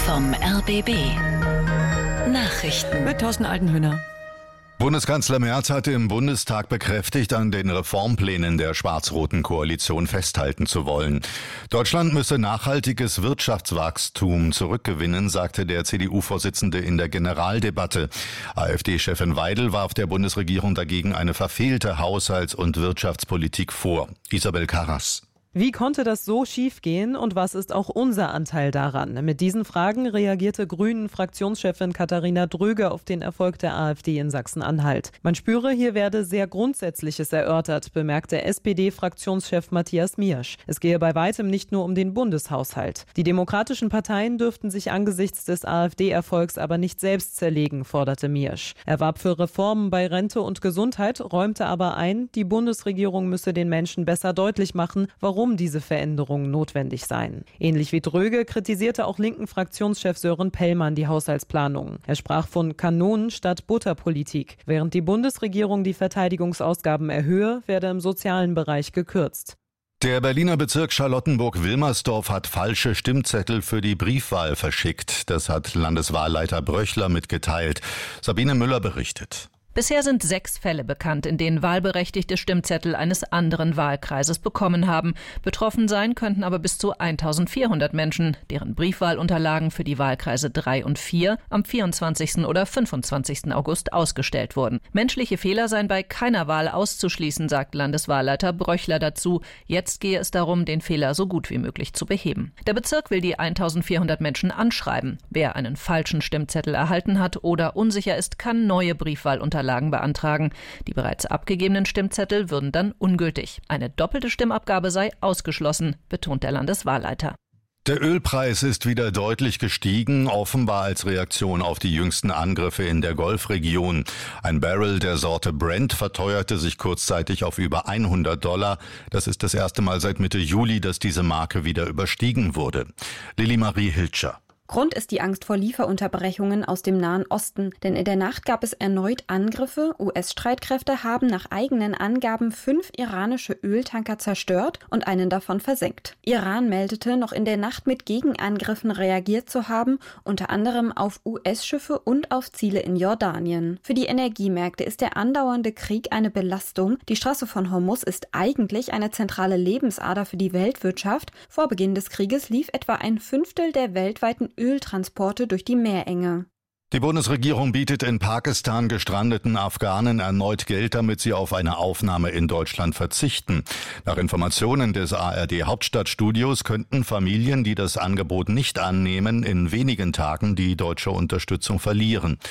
vom RBB. Nachrichten Mit Thorsten Altenhöhner. Bundeskanzler Merz hatte im Bundestag bekräftigt, an den Reformplänen der schwarz-roten Koalition festhalten zu wollen. Deutschland müsse nachhaltiges Wirtschaftswachstum zurückgewinnen, sagte der CDU-Vorsitzende in der Generaldebatte. AfD-Chefin Weidel warf der Bundesregierung dagegen eine verfehlte Haushalts- und Wirtschaftspolitik vor. Isabel Karras. Wie konnte das so schiefgehen und was ist auch unser Anteil daran? Mit diesen Fragen reagierte Grünen-Fraktionschefin Katharina Dröge auf den Erfolg der AfD in Sachsen-Anhalt. Man spüre, hier werde sehr Grundsätzliches erörtert, bemerkte SPD-Fraktionschef Matthias Miersch. Es gehe bei weitem nicht nur um den Bundeshaushalt. Die demokratischen Parteien dürften sich angesichts des AfD-Erfolgs aber nicht selbst zerlegen, forderte Miersch. Er warb für Reformen bei Rente und Gesundheit, räumte aber ein, die Bundesregierung müsse den Menschen besser deutlich machen, warum diese Veränderungen notwendig seien. Ähnlich wie Dröge kritisierte auch linken Fraktionschef Sören Pellmann die Haushaltsplanung. Er sprach von Kanonen statt Butterpolitik. Während die Bundesregierung die Verteidigungsausgaben erhöhe, werde im sozialen Bereich gekürzt. Der Berliner Bezirk Charlottenburg-Wilmersdorf hat falsche Stimmzettel für die Briefwahl verschickt. Das hat Landeswahlleiter Bröchler mitgeteilt. Sabine Müller berichtet. Bisher sind 6 Fälle bekannt, in denen Wahlberechtigte Stimmzettel eines anderen Wahlkreises bekommen haben. Betroffen sein könnten aber bis zu 1400 Menschen, deren Briefwahlunterlagen für die Wahlkreise 3 und 4 am 24. oder 25. August ausgestellt wurden. Menschliche Fehler seien bei keiner Wahl auszuschließen, sagt Landeswahlleiter Bröchler dazu. Jetzt gehe es darum, den Fehler so gut wie möglich zu beheben. Der Bezirk will die 1400 Menschen anschreiben. Wer einen falschen Stimmzettel erhalten hat oder unsicher ist, kann neue Briefwahlunterlagen beantragen. Die bereits abgegebenen Stimmzettel würden dann ungültig. Eine doppelte Stimmabgabe sei ausgeschlossen, betont der Landeswahlleiter. Der Ölpreis ist wieder deutlich gestiegen, offenbar als Reaktion auf die jüngsten Angriffe in der Golfregion. Ein Barrel der Sorte Brent verteuerte sich kurzzeitig auf über $100. Das ist das erste Mal seit Mitte Juli, dass diese Marke wieder überstiegen wurde. Lili-Marie Hilscher. Grund ist die Angst vor Lieferunterbrechungen aus dem Nahen Osten, denn in der Nacht gab es erneut Angriffe. US-Streitkräfte haben nach eigenen Angaben 5 iranische Öltanker zerstört und einen davon versenkt. Iran meldete, noch in der Nacht mit Gegenangriffen reagiert zu haben, unter anderem auf US-Schiffe und auf Ziele in Jordanien. Für die Energiemärkte ist der andauernde Krieg eine Belastung. Die Straße von Hormuz ist eigentlich eine zentrale Lebensader für die Weltwirtschaft. Vor Beginn des Krieges lief etwa ein Fünftel der weltweiten Öltransporte durch die Meerenge. Die Bundesregierung bietet in Pakistan gestrandeten Afghanen erneut Geld, damit sie auf eine Aufnahme in Deutschland verzichten. Nach Informationen des ARD-Hauptstadtstudios könnten Familien, die das Angebot nicht annehmen, in wenigen Tagen die deutsche Unterstützung verlieren.